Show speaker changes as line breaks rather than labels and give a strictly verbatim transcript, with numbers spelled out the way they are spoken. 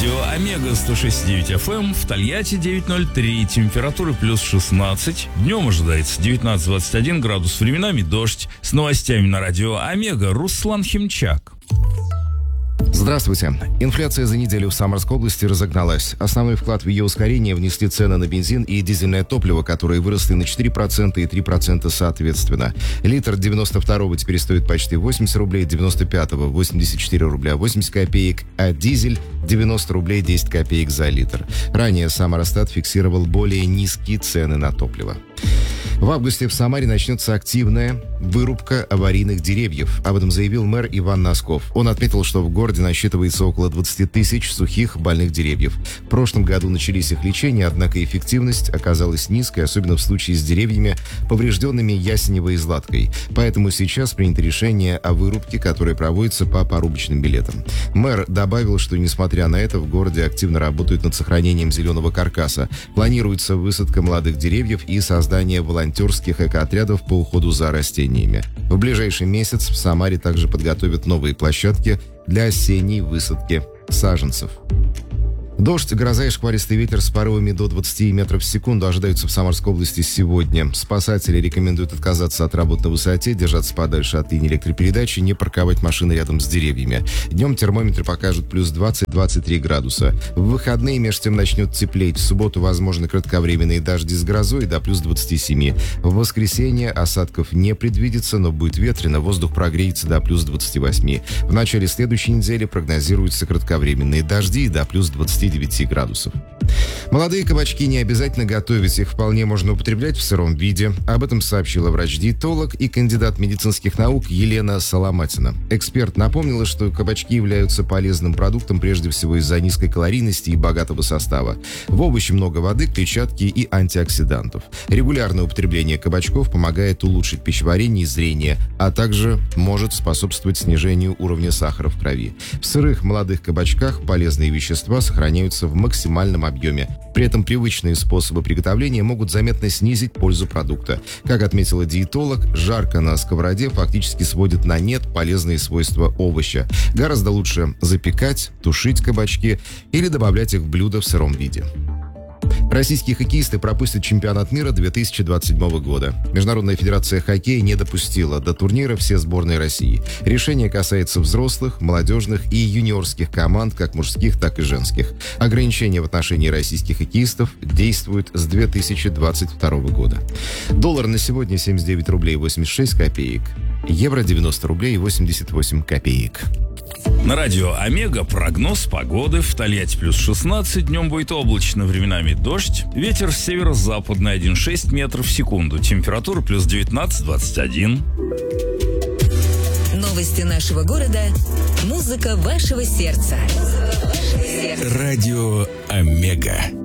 Радио Омега сто шесть и девять эф эм, в Тольятти девять ноль три, температура плюс шестнадцать, днем ожидается девятнадцать двадцать один градус, временами дождь. С новостями на Радио Омега Руслан Химчак.
Здравствуйте. Инфляция за неделю в Самарской области разогналась. Основной вклад в ее ускорение внесли цены на бензин и дизельное топливо, которые выросли на четыре процента и три процента соответственно. Литр девяносто второго теперь стоит почти восемьдесят рублей, девяносто пятого восемьдесят четыре рубля восемьдесят копеек, а дизель девяносто рублей десять копеек за литр. Ранее Самаростат фиксировал более низкие цены на топливо. В августе в Самаре начнется активная вырубка аварийных деревьев. Об этом заявил мэр Иван Носков. Он отметил, что в городе насчитывается около двадцать тысяч сухих больных деревьев. В прошлом году начались их лечения, однако эффективность оказалась низкой, особенно в случае с деревьями, поврежденными ясеневой и златкой. Поэтому сейчас принято решение о вырубке, которое проводится по порубочным билетам. Мэр добавил, что, несмотря на это, в городе активно работают над сохранением зеленого каркаса. Планируется высадка молодых деревьев и создание волонтерских экоотрядов по уходу за растениями. В ближайший месяц в Самаре также подготовят новые площадки для осенней высадки саженцев. Дождь, гроза и шквалистый ветер с порывами до двадцати метров в секунду ожидаются в Самарской области сегодня. Спасатели рекомендуют отказаться от работ на высоте, держаться подальше от линии электропередачи, не парковать машины рядом с деревьями. Днем термометры покажут плюс двадцать — двадцать три градуса. В выходные между тем начнет теплеть. В субботу возможны кратковременные дожди с грозой до плюс двадцати семи. В воскресенье осадков не предвидится, но будет ветрено, воздух прогреется до плюс двадцати восьми. В начале следующей недели прогнозируются кратковременные дожди до плюс двадцати девяти градусов. Молодые кабачки не обязательно готовить, их вполне можно употреблять в сыром виде. Об этом сообщила врач-диетолог и кандидат медицинских наук Елена Соломатина. Эксперт напомнила, что кабачки являются полезным продуктом прежде всего из-за низкой калорийности и богатого состава. В овощи много воды, клетчатки и антиоксидантов. Регулярное употребление кабачков помогает улучшить пищеварение и зрение, а также может способствовать снижению уровня сахара в крови. В сырых молодых кабачках полезные вещества сохраняются в максимальном объеме. При этом привычные способы приготовления могут заметно снизить пользу продукта. Как отметила диетолог, жарко на сковороде фактически сводит на нет полезные свойства овоща. Гораздо лучше запекать, тушить кабачки или добавлять их в блюдо в сыром виде. Российские хоккеисты пропустят чемпионат мира две тысячи двадцать седьмого года. Международная федерация хоккея не допустила до турнира все сборные России. Решение касается взрослых, молодежных и юниорских команд, как мужских, так и женских. Ограничения в отношении российских хоккеистов действуют с две тысячи двадцать второго года. Доллар на сегодня семьдесят девять рублей восемьдесят шесть копеек. Евро девяносто рублей восемьдесят восемь копеек.
На радио Омега прогноз погоды. В Тольятти плюс шестнадцать, днем будет облачно, временами дождь. Ветер с северо-западный один целых шесть десятых метров в секунду. Температура плюс девятнадцать — двадцать один.
Новости нашего города. Музыка вашего сердца.
Радио Омега.